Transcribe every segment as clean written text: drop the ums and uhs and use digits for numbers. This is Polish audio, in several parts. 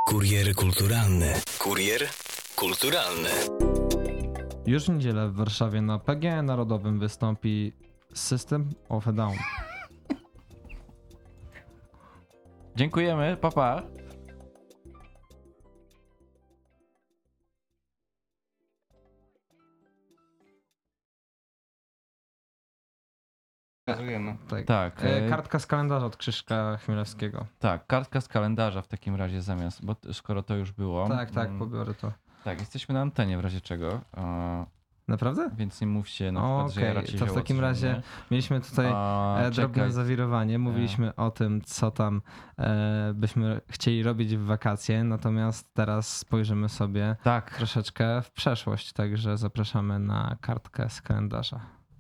Kurier kulturalny. Kurier kulturalny. Już w niedzielę w Warszawie na PGE Narodowym wystąpi System of a Down. Dziękujemy, papa. Tak. Kartka z kalendarza od Krzyszka Chmielewskiego. Tak, kartka z kalendarza w takim razie zamiast, bo skoro to już było. Tak, pobiorę to. Tak, jesteśmy na antenie w razie czego. Naprawdę? Więc nie mówcie na przykład, że ja raczej to w takim razie mieliśmy tutaj drobne zawirowanie. Mówiliśmy o tym, co tam byśmy chcieli robić w wakacje, natomiast teraz spojrzymy sobie troszeczkę w przeszłość, także zapraszamy na kartkę z kalendarza.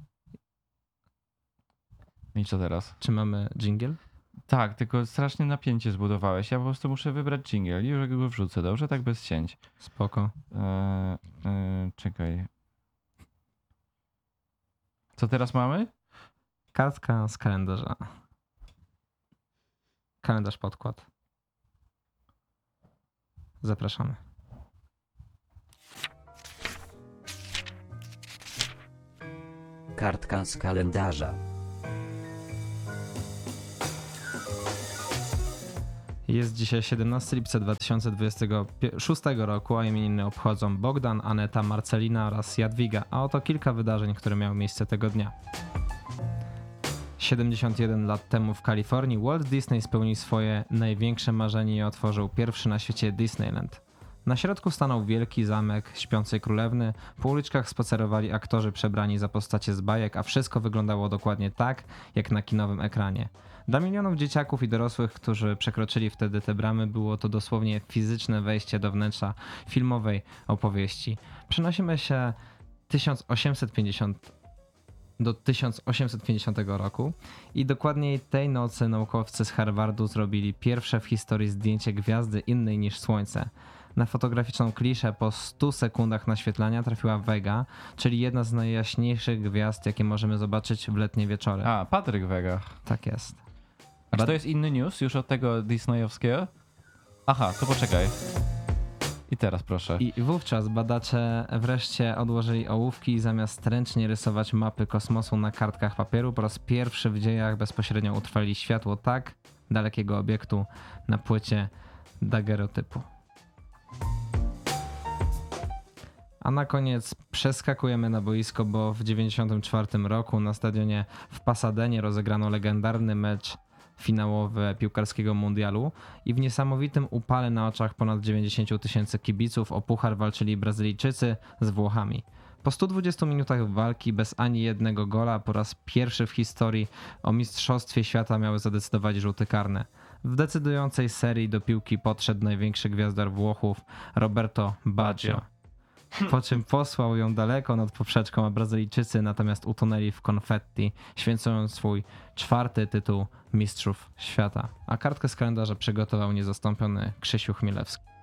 I co teraz? Czy mamy dżingiel? Tak, tylko strasznie napięcie zbudowałeś. Ja po prostu muszę wybrać dżingiel i już go wrzucę, dobrze? Tak bez cięć. Spoko. Czekaj. Co teraz mamy? Kartka z kalendarza. Kalendarz podkład. Zapraszamy. Kartka z kalendarza. Jest dzisiaj 17 lipca 2026 roku, a imieniny obchodzą Bogdan, Aneta, Marcelina oraz Jadwiga, a oto kilka wydarzeń, które miały miejsce tego dnia. 71 lat temu w Kalifornii Walt Disney spełnił swoje największe marzenie i otworzył pierwszy na świecie Disneyland. Na środku stanął wielki zamek śpiącej królewny, po uliczkach spacerowali aktorzy przebrani za postacie z bajek, a wszystko wyglądało dokładnie tak, jak na kinowym ekranie. Dla milionów dzieciaków i dorosłych, którzy przekroczyli wtedy te bramy, było to dosłownie fizyczne wejście do wnętrza filmowej opowieści. Przenosimy się do 1850 roku i dokładniej tej nocy naukowcy z Harvardu zrobili pierwsze w historii zdjęcie gwiazdy innej niż Słońce. Na fotograficzną kliszę po 100 sekundach naświetlania trafiła Vega, czyli jedna z najjaśniejszych gwiazd, jakie możemy zobaczyć w letnie wieczory. A, Patryk Vega. Tak jest. A czy to jest inny news już od tego disneyowskiego? Aha, to poczekaj. I teraz proszę. I wówczas badacze wreszcie odłożyli ołówki i zamiast ręcznie rysować mapy kosmosu na kartkach papieru, po raz pierwszy w dziejach bezpośrednio utrwalili światło tak dalekiego obiektu na płycie daguerreotypu. A na koniec przeskakujemy na boisko, bo w 1994 roku na stadionie w Pasadenie rozegrano legendarny mecz finałowy piłkarskiego mundialu i w niesamowitym upale na oczach ponad 90 000 kibiców o puchar walczyli Brazylijczycy z Włochami. Po 120 minutach walki bez ani jednego gola po raz pierwszy w historii o mistrzostwie świata miały zadecydować rzuty karne. W decydującej serii do piłki podszedł największy gwiazdor Włochów Roberto Baggio, po czym posłał ją daleko nad poprzeczką, a Brazylijczycy natomiast utonęli w konfetti, święcując swój 4. tytuł mistrzów świata. A kartkę z kalendarza przygotował niezastąpiony Krzysiu Chmielewski.